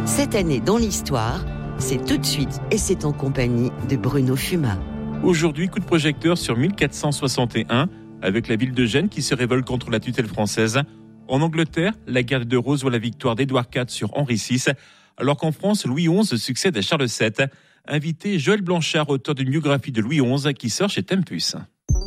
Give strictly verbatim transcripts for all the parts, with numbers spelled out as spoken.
Cette année dans l'histoire, c'est tout de suite et c'est en compagnie de Bruno Fumat. Aujourd'hui, coup de projecteur sur mille quatre cent soixante et un, avec la ville de Gênes qui se révolte contre la tutelle française. En Angleterre, la guerre des deux roses voit la victoire d'Édouard quatre sur Henri six, alors qu'en France, Louis onze succède à Charles sept. Invité Joël Blanchard, auteur d'une biographie de Louis onze qui sort chez Tempus.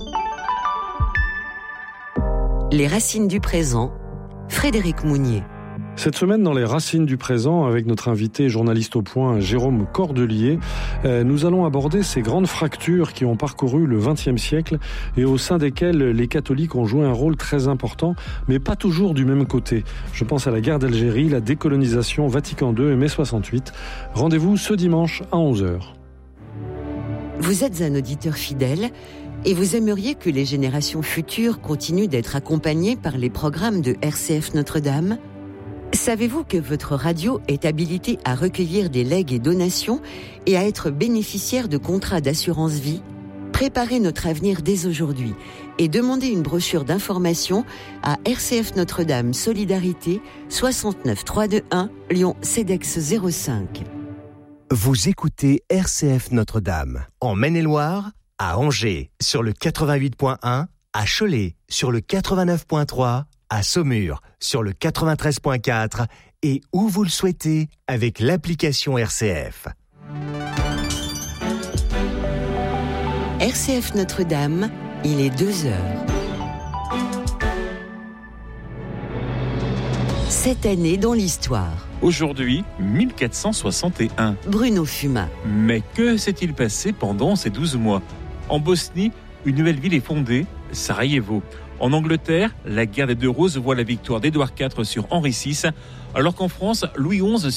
Les racines du présent, Frédéric Mounier. Cette semaine, dans les racines du présent, avec notre invité journaliste au point, Jérôme Cordelier, euh, nous allons aborder ces grandes fractures qui ont parcouru le vingtième siècle et au sein desquelles les catholiques ont joué un rôle très important, mais pas toujours du même côté. Je pense à la guerre d'Algérie, la décolonisation, Vatican deux et mai soixante-huit. Rendez-vous ce dimanche à onze heures. Vous êtes un auditeur fidèle et vous aimeriez que les générations futures continuent d'être accompagnées par les programmes de R C F Notre-Dame ? Savez-vous que votre radio est habilitée à recueillir des legs et donations et à être bénéficiaire de contrats d'assurance vie ? Préparez notre avenir dès aujourd'hui et demandez une brochure d'information à R C F Notre-Dame Solidarité soixante-neuf trois cent vingt-et-un Lyon Cedex zéro cinq. Vous écoutez R C F Notre-Dame en Maine-et-Loire, à Angers sur le quatre-vingt-huit point un, à Cholet sur le quatre-vingt-neuf point trois, à Saumur sur le quatre-vingt-treize point quatre et où vous le souhaitez avec l'application R C F. R C F Notre-Dame, il est deux heures. Cette année dans l'histoire. Aujourd'hui, mille quatre cent soixante et un. Bruno Fumat. Mais que s'est-il passé pendant ces douze mois ? En Bosnie, une nouvelle ville est fondée, Sarajevo. En Angleterre, la guerre des deux roses voit la victoire d'Édouard quatre sur Henri six, alors qu'en France, Louis onze